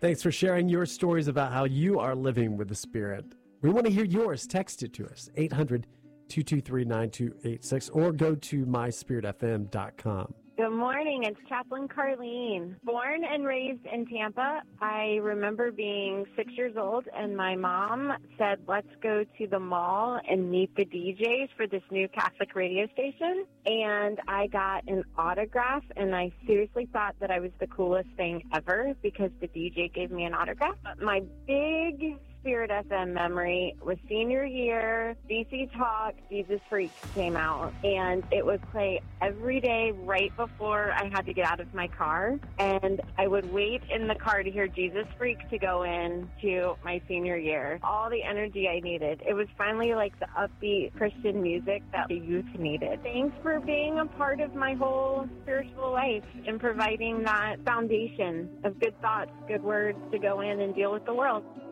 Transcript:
Thanks for sharing your stories about how you are living with the Spirit. We want to hear yours. Text it to us, 800-223-9286, or go to myspiritfm.com. Good morning. It's Chaplain Carlene. Born and raised in Tampa, I remember being 6 years old, and my mom said, let's go to the mall and meet the DJs for this new Catholic radio station. And I got an autograph, and I seriously thought that I was the coolest thing ever because the DJ gave me an autograph. But my big Spirit FM memory was senior year, DC Talk, Jesus Freaks came out, and it would play every day right before I had to get out of my car, and I would wait in the car to hear Jesus Freaks to go in to my senior year. All the energy I needed. It was finally like the upbeat Christian music that the youth needed. Thanks for being a part of my whole spiritual life and providing that foundation of good thoughts, good words to go in and deal with the world.